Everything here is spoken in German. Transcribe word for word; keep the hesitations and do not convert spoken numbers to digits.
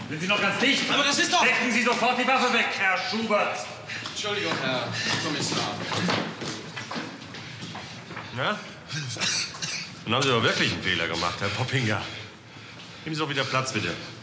Sind Sie noch ganz dicht? Aber das ist doch... Stecken Sie sofort die Waffe weg, Herr Schubert. Entschuldigung, Herr Kommissar. Ja? Dann haben Sie aber wirklich einen Fehler gemacht, Herr Poppinger. Nehmen Sie doch wieder Platz, bitte.